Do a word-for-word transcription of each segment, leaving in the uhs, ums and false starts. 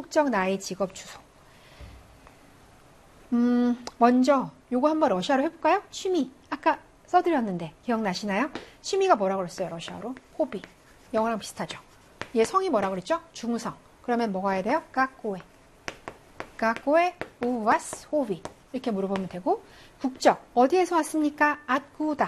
국적, 나이, 직업, 주소. 음, 먼저 요거 한번 러시아로 해볼까요? 취미. 아까 써드렸는데 기억나시나요? 취미가 뭐라고 그랬어요? 러시아로? 호비. 영어랑 비슷하죠? 얘 성이 뭐라고 그랬죠? 중성. 그러면 뭐가 해야 돼요? 까꼬에. 까꼬에 우와스 호비. 이렇게 물어보면 되고, 국적. 어디에서 왔습니까? 아쿠다.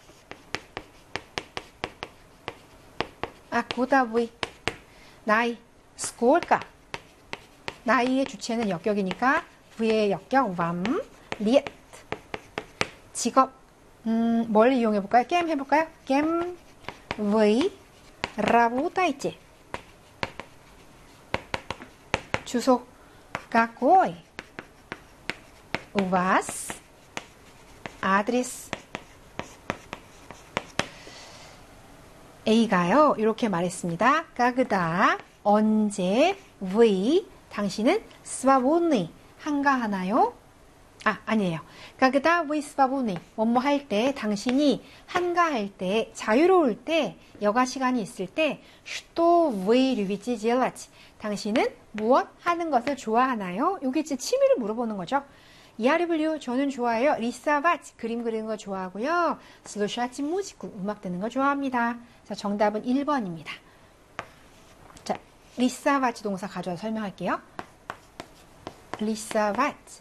아쿠다 부이. 나이. 스콜까. 나이의 주체는 역격이니까 V의 역격 왬, 리엣. 직업, 음, 뭘 이용해 볼까요? 게임 해볼까요? 게임, V, работайте. 주소, какой у вас адрес? A가요, 이렇게 말했습니다. когда, 언제, вы, 당신은 свободный, 한가하나요? 아, 아니에요. когда вы свободны, 뭐뭐 할 때, 당신이 한가할 때, 자유로울 때, 여가 시간이 있을 때, что вы любите делать? 당신은 무엇 하는 것을 좋아하나요? 여기 이제 취미를 물어보는 거죠. Я люблю, 저는 좋아해요. рисовать, 그림 그리는 거 좋아하고요. слушать музыку, 음악 듣는 거 좋아합니다. 자, 정답은 일 번입니다. 자, рисовать 동사 가져와서 설명할게요. рисовать.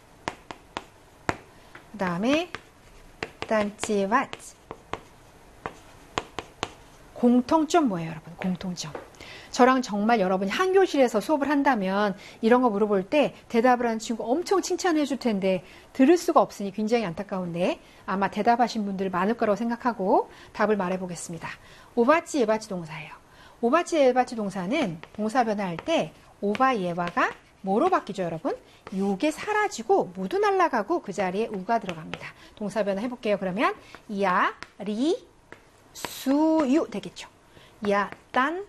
그 다음에 танцевать. 공통점 뭐예요, 여러분? 공통점. 저랑 정말 여러분이 한 교실에서 수업을 한다면 이런 거 물어볼 때 대답을 하는 친구 엄청 칭찬해 줄 텐데 들을 수가 없으니 굉장히 안타까운데 아마 대답하신 분들 많을 거라고 생각하고 답을 말해 보겠습니다. 오바치 예바치 동사예요. 오바치 예바치 동사는 동사 변화할 때 오바 예바가 뭐로 바뀌죠, 여러분? 요게 사라지고 모두 날아가고 그 자리에 우가 들어갑니다. 동사 변화 해볼게요. 그러면 야, 리, 수, 유 되겠죠. 야, 딴,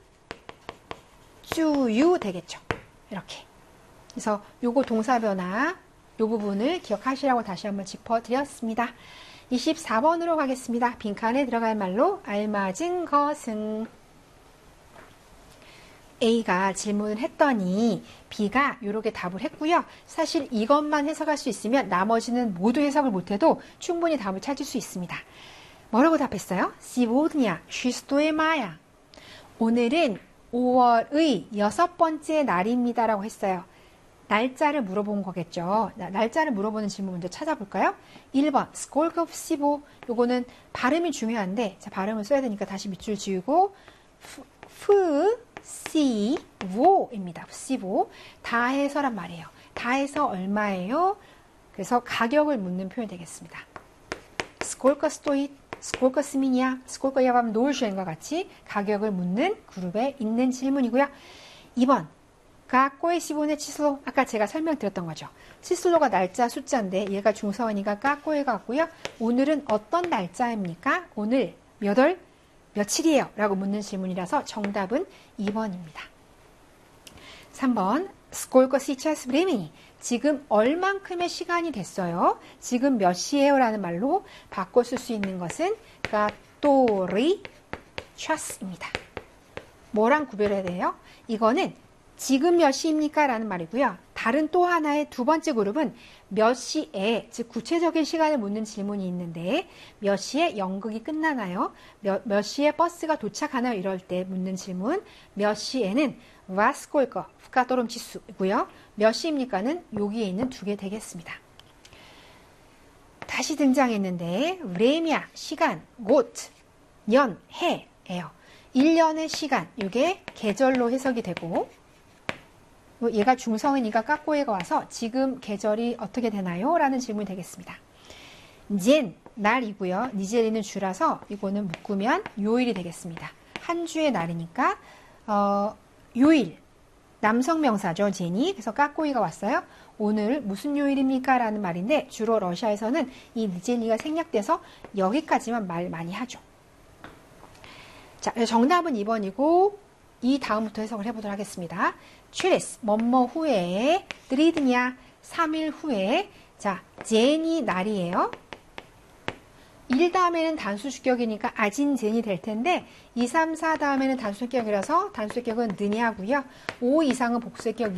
쭈, 유 되겠죠. 이렇게. 그래서 요거 동사 변화 요 부분을 기억하시라고 다시 한번 짚어드렸습니다. 이십사 번으로 가겠습니다. 빈칸에 들어갈 말로 알맞은 것은 A가 질문을 했더니 B가 이렇게 답을 했고요. 사실 이것만 해석할 수 있으면 나머지는 모두 해석을 못해도 충분히 답을 찾을 수 있습니다. 뭐라고 답했어요? Сегодня шестое мая. 오늘은 오월의 여섯 번째 날입니다. 라고 했어요. 날짜를 물어본 거겠죠. 날짜를 물어보는 질문 먼저 찾아볼까요? 일 번 сколько всего. 요거는 발음이 중요한데 자, 발음을 써야 되니까 다시 밑줄 지우고 프, 시, 오입니다. всего. 다 해서란 말이에요. 다 해서 얼마예요? 그래서 가격을 묻는 표현이 되겠습니다. сколько стоит, сколько с меня, сколько я вам должен 과 같이 가격을 묻는 그룹에 있는 질문이고요. 이 번 какое сегодня число. 아까 제가 설명드렸던 거죠. 치슬로가 날짜 숫자인데 얘가 중서원이가 какое 같고요. 오늘은 어떤 날짜입니까? 오늘 몇 월 며칠이에요? 라고 묻는 질문이라서 정답은 이 번입니다. 삼 번 сколько сейчас времени. 지금 얼만큼의 시간이 됐어요? 지금 몇 시예요? 라는 말로 바꿔 쓸 수 있는 것은 который час 입니다. 뭐랑 구별해야 돼요? 이거는 지금 몇 시입니까? 라는 말이고요. 다른 또 하나의 두 번째 그룹은 몇 시에, 즉 구체적인 시간을 묻는 질문이 있는데 몇 시에 연극이 끝나나요? 몇, 몇 시에 버스가 도착하나요? 이럴 때 묻는 질문 몇 시에는 во сколько, в котором час이고요. 몇 시입니까는 여기에 있는 두 개 되겠습니다. 다시 등장했는데 время, 시간, 곧, 년, 해예요. 일 년의 시간, 이게 계절로 해석이 되고 얘가 중성이니까 까꼬에가 와서 지금 계절이 어떻게 되나요? 라는 질문이 되겠습니다. 젠, 날이고요. 니제리는 주라서 이거는 묶으면 요일이 되겠습니다. 한 주의 날이니까 어, 요일, 남성 명사죠. 제니. 그래서 까꼬이가 왔어요. 오늘 무슨 요일입니까? 라는 말인데 주로 러시아에서는 이 니제리가 생략돼서 여기까지만 말 많이 하죠. 자, 정답은 이 번이고 이 다음부터 해석을 해보도록 하겠습니다. через, 뭐뭐 후에, 드리드냐, 삼 일 후에. 자, 제니 날이에요. 일 다음에는 단수주격이니까 아진 제니 될 텐데 이, 삼, 사 다음에는 단수격이라서 단수격은 느냐고요. 오 이상은 복수격